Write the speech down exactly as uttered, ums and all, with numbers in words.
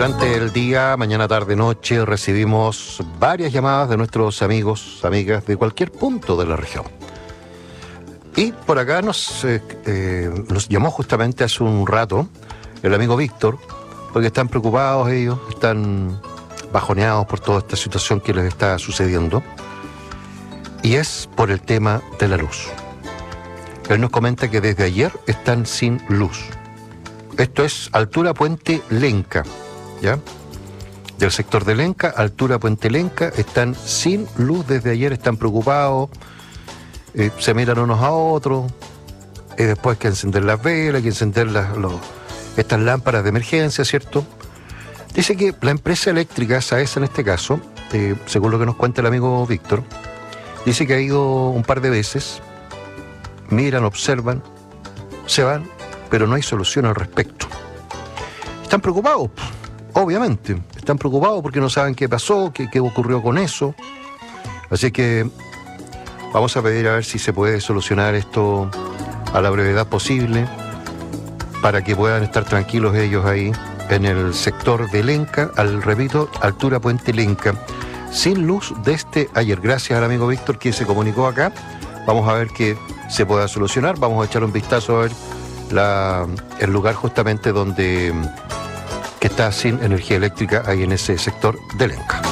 durante el día, mañana, tarde, noche, recibimos varias llamadas de nuestros amigos, amigas de cualquier punto de la región. Y por acá nos, eh, eh, nos llamó justamente hace un rato el amigo Víctor, porque están preocupados ellos, están bajoneados por toda esta situación que les está sucediendo. Y es por el tema de la luz. Él nos comenta que desde ayer están sin luz. Esto es altura Puente Lenca, ¿ya? Del sector de Lenca, altura Puente Lenca, están sin luz desde ayer, están preocupados, eh, se miran unos a otros, y después hay que encender las velas, hay que encender las, los, estas lámparas de emergencia, ¿cierto? Dice que la empresa eléctrica, SAESA en este caso, eh, según lo que nos cuenta el amigo Víctor, dice que ha ido un par de veces, miran, observan, se van, pero no hay solución al respecto. Están preocupados, obviamente, están preocupados porque no saben qué pasó, qué, qué ocurrió con eso. Así que vamos a pedir a ver si se puede solucionar esto a la brevedad posible para que puedan estar tranquilos ellos ahí en el sector de Lenca, al repito, altura Puente Lenca, sin luz desde ayer. Gracias al amigo Víctor que se comunicó acá. Vamos a ver qué se pueda solucionar. Vamos a echar un vistazo a ver la, el lugar justamente donde que está sin energía eléctrica ahí en ese sector de Lenca.